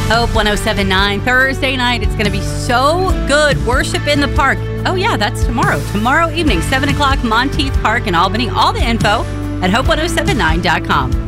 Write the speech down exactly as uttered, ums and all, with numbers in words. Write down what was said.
Hope one oh seven point nine, Thursday night. It's going to be so good. Worship in the Park. Oh, yeah, that's tomorrow. Tomorrow evening, seven o'clock, Monteith Park in Albany. All the info at hope one oh seven nine dot com.